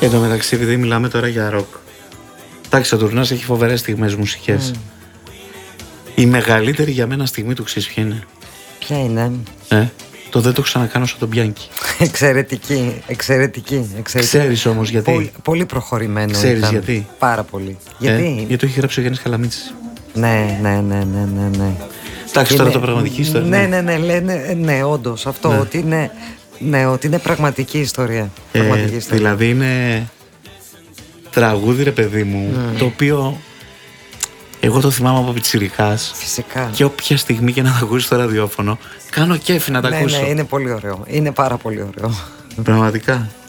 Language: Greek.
Εν τω μεταξύ, επειδή μιλάμε τώρα για ροκ. Εντάξει, ο Τουρνάς έχει φοβερές στιγμές μουσικές. Η μεγαλύτερη για μένα στιγμή του ξέρεις ποια είναι? Ποια είναι? Το δεν το ξανακάνω σαν τον Μπιάνκι. Εξαιρετική. Ξέρεις όμως γιατί? Πολύ προχωρημένο. Ξέρεις γιατί? Πάρα πολύ. Γιατί το έχει γράψει ο Γιάννης Καλαμίτσης. Ναι. Εντάξει, τώρα το πραγματική ιστορία. Ναι, όντως. Αυτό ότι είναι. Ναι, ότι είναι πραγματική ιστορία. Δηλαδή είναι τραγούδι, ρε παιδί μου, το οποίο εγώ το θυμάμαι από πιτσιρικάς. Φυσικά. Και όποια στιγμή και να τα ακούσει στο ραδιόφωνο, κάνω κέφι να τα ακούσω. Ναι, είναι πολύ ωραίο. Είναι πάρα πολύ ωραίο. Πραγματικά.